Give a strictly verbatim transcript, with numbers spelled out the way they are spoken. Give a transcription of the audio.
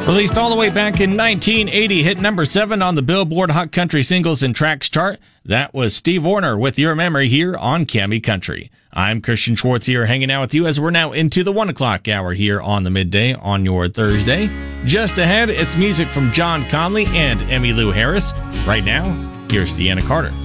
Released all the way back in nineteen eighty, hit number seven on the Billboard Hot Country Singles and Tracks chart. That was Steve Wariner with Your Memory here on Cami Country. I'm Christian Schwartz here hanging out with you as we're now into the one o'clock hour here on the midday on your Thursday. Just ahead, it's music from John Conley and Emmylou Harris. Right now, here's Deanna Carter.